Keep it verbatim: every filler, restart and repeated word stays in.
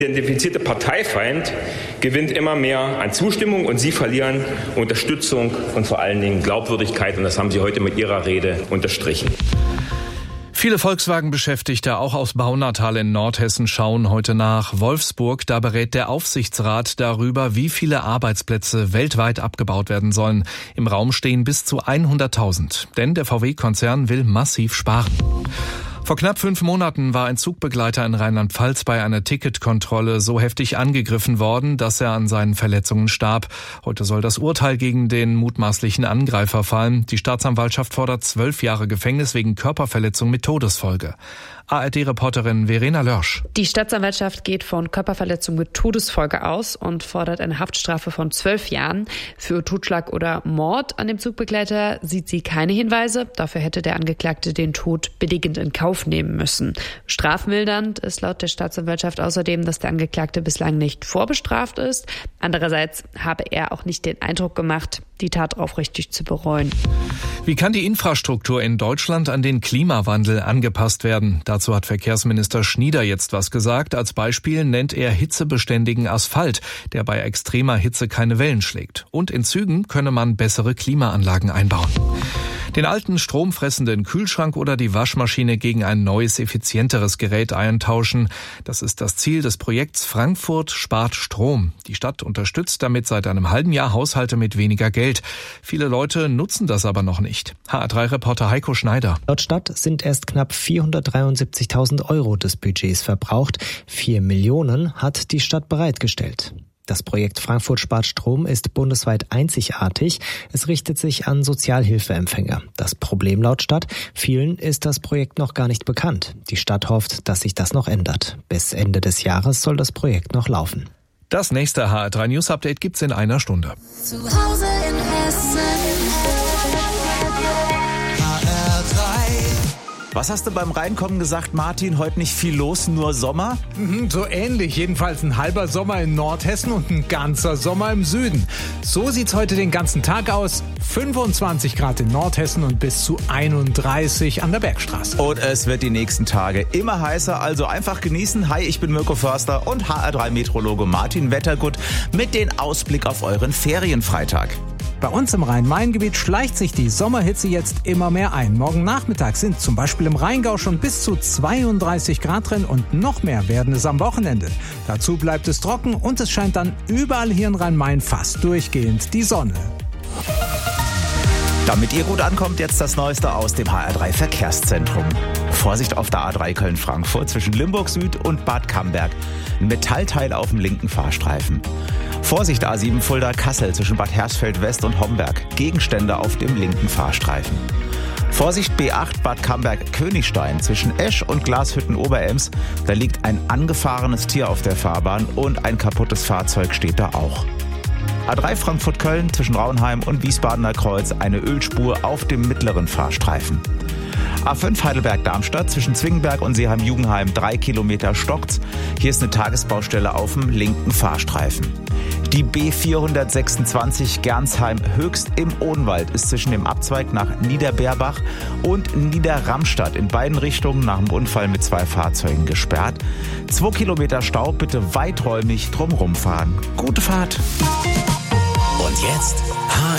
Der identifizierte Parteifeind gewinnt immer mehr an Zustimmung und Sie verlieren Unterstützung und vor allen Dingen Glaubwürdigkeit. Und das haben Sie heute mit Ihrer Rede unterstrichen. Viele Volkswagen-Beschäftigte, auch aus Baunatal in Nordhessen, schauen heute nach Wolfsburg. Da berät der Aufsichtsrat darüber, wie viele Arbeitsplätze weltweit abgebaut werden sollen. Im Raum stehen bis zu hunderttausend. Denn der V W-Konzern will massiv sparen. Vor knapp fünf Monaten war ein Zugbegleiter in Rheinland-Pfalz bei einer Ticketkontrolle so heftig angegriffen worden, dass er an seinen Verletzungen starb. Heute soll das Urteil gegen den mutmaßlichen Angreifer fallen. Die Staatsanwaltschaft fordert zwölf Jahre Gefängnis wegen Körperverletzung mit Todesfolge. A R D-Reporterin Verena Lörsch. Die Staatsanwaltschaft geht von Körperverletzung mit Todesfolge aus und fordert eine Haftstrafe von zwölf Jahren. Für Totschlag oder Mord an dem Zugbegleiter sieht sie keine Hinweise. Dafür hätte der Angeklagte den Tod billigend in Kauf nehmen müssen. Strafmildernd ist laut der Staatsanwaltschaft außerdem, dass der Angeklagte bislang nicht vorbestraft ist. Andererseits habe er auch nicht den Eindruck gemacht, die Tat aufrichtig zu bereuen. Wie kann die Infrastruktur in Deutschland an den Klimawandel angepasst werden? Dazu hat Verkehrsminister Schnieder jetzt was gesagt. Als Beispiel nennt er hitzebeständigen Asphalt, der bei extremer Hitze keine Wellen schlägt. Und in Zügen könne man bessere Klimaanlagen einbauen. Den alten stromfressenden Kühlschrank oder die Waschmaschine gegen ein neues, effizienteres Gerät eintauschen. Das ist das Ziel des Projekts Frankfurt spart Strom. Die Stadt unterstützt damit seit einem halben Jahr Haushalte mit weniger Geld. Viele Leute nutzen das aber noch nicht. H R drei-Reporter Heiko Schneider. Laut Stadt sind erst knapp vierhundertdreiundsiebzigtausend Euro des Budgets verbraucht. Vier Millionen hat die Stadt bereitgestellt. Das Projekt Frankfurt spart Strom ist bundesweit einzigartig. Es richtet sich an Sozialhilfeempfänger. Das Problem laut Stadt: vielen ist das Projekt noch gar nicht bekannt. Die Stadt hofft, dass sich das noch ändert. Bis Ende des Jahres soll das Projekt noch laufen. Das nächste H R drei News Update gibt's in einer Stunde. Zu Hause in Hessen. Was hast du beim Reinkommen gesagt, Martin? Heute nicht viel los, nur Sommer? Mhm, so ähnlich. Jedenfalls ein halber Sommer in Nordhessen und ein ganzer Sommer im Süden. So sieht's heute den ganzen Tag aus. fünfundzwanzig Grad in Nordhessen und bis zu einunddreißig an der Bergstraße. Und es wird die nächsten Tage immer heißer, also einfach genießen. Hi, ich bin Mirko Förster und H R drei Meteorologe Martin Wettergut mit dem Ausblick auf euren Ferienfreitag. Bei uns im Rhein-Main-Gebiet schleicht sich die Sommerhitze jetzt immer mehr ein. Morgen Nachmittag sind zum Beispiel im Rheingau schon bis zu zweiunddreißig Grad drin und noch mehr werden es am Wochenende. Dazu bleibt es trocken und es scheint dann überall hier in Rhein-Main fast durchgehend die Sonne. Damit ihr gut ankommt, jetzt das Neueste aus dem H R drei Verkehrszentrum. Vorsicht auf der A drei Köln-Frankfurt zwischen Limburg Süd und Bad Camberg. Ein Metallteil auf dem linken Fahrstreifen. Vorsicht A sieben Fulda-Kassel zwischen Bad Hersfeld West und Homberg. Gegenstände auf dem linken Fahrstreifen. Vorsicht B acht Bad Camberg-Königstein zwischen Esch und Glashütten-Oberems. Da liegt ein angefahrenes Tier auf der Fahrbahn und ein kaputtes Fahrzeug steht da auch. A drei Frankfurt-Köln zwischen Raunheim und Wiesbadener Kreuz eine Ölspur auf dem mittleren Fahrstreifen. A fünf Heidelberg-Darmstadt zwischen Zwingenberg und Seeheim-Jugenheim drei Kilometer stockt's. Hier ist eine Tagesbaustelle auf dem linken Fahrstreifen. Die B vierhundertsechsundzwanzig Gernsheim-Höchst im Odenwald ist zwischen dem Abzweig nach Niederbeerbach und Niederramstadt in beiden Richtungen nach dem Unfall mit zwei Fahrzeugen gesperrt. Zwei Kilometer Stau, bitte weiträumig drumherum fahren. Gute Fahrt! Und jetzt H